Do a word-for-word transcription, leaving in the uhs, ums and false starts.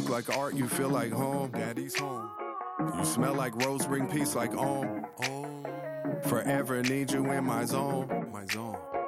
look like art, you feel like home. Daddy's home. You smell like rose, bring peace like om. Om. Forever need you in my zone. My zone.